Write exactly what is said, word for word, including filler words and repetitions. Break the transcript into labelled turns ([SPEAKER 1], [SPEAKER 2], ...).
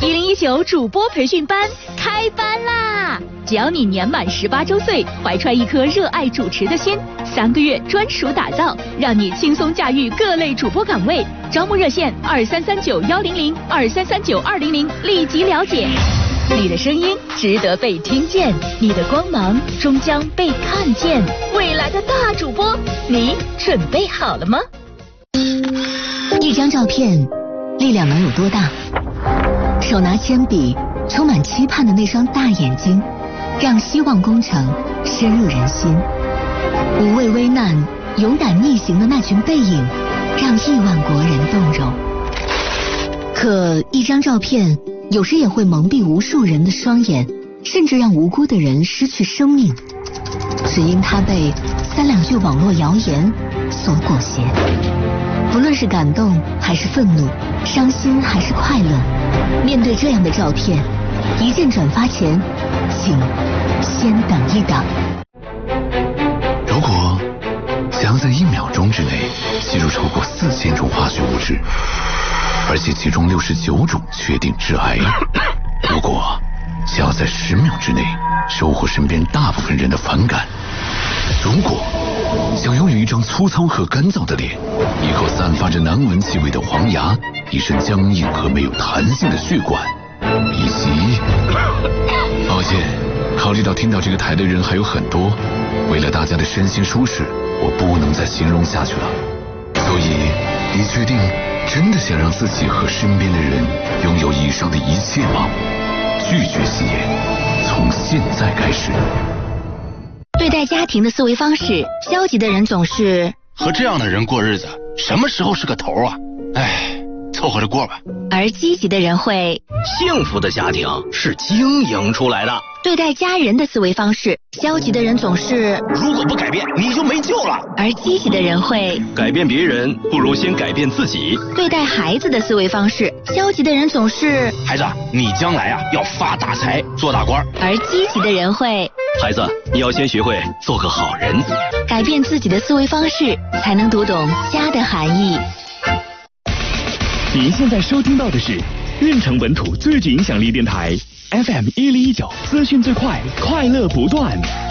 [SPEAKER 1] 一零一九主播培训班开班啦！只要你年满十八周岁，怀揣一颗热爱主持的心，三个月专属打造，让你轻松驾驭各类主播岗位。招募热线二三三九幺零零二三三九二零零，立即了解。你的声音值得被听见，你的光芒终将被看见。未来的大主播，你准备好了吗？
[SPEAKER 2] 一张照片，力量能有多大？手拿铅笔，充满期盼的那双大眼睛，让希望工程深入人心。无畏危难，勇敢逆行的那群背影，让亿万国人动容。可一张照片，有时也会蒙蔽无数人的双眼，甚至让无辜的人失去生命，只因他被三两句网络谣言所裹挟。不论是感动还是愤怒，伤心还是快乐，面对这样的照片，一键转发前，请先等一等。
[SPEAKER 3] 如果想要在一秒钟之内吸入超过四千种化学物质，而且其中六十九种确定致癌；如果想要在十秒之内收获身边大部分人的反感；如果想拥有一张粗糙和干燥的脸，一口散发着难闻气味的黄牙，一身僵硬和没有弹性的血管，以及……抱歉，考虑到听到这个台的人还有很多，为了大家的身心舒适，我不能再形容下去了。所以，你确定真的想让自己和身边的人拥有以上的一切吗？拒绝吸烟，从现在开始。
[SPEAKER 2] 对待家庭的思维方式，消极的人总是
[SPEAKER 4] 和这样的人过日子，什么时候是个头啊？唉，凑合着过吧。
[SPEAKER 2] 而积极的人会，
[SPEAKER 5] 幸福的家庭是经营出来的。
[SPEAKER 2] 对待家人的思维方式，消极的人总是
[SPEAKER 5] 如果不改变，你就没救了。
[SPEAKER 2] 而积极的人会
[SPEAKER 5] 改变别人，不如先改变自己。
[SPEAKER 2] 对待孩子的思维方式，消极的人总是
[SPEAKER 4] 孩子，你将来啊要发大财，做大官。
[SPEAKER 2] 而积极的人会，
[SPEAKER 5] 孩子，你要先学会做个好人。
[SPEAKER 2] 改变自己的思维方式，才能读懂家的含义。
[SPEAKER 6] 您现在收听到的是运城本土最具影响力电台 F M 一零一九，资讯最快，快乐不断。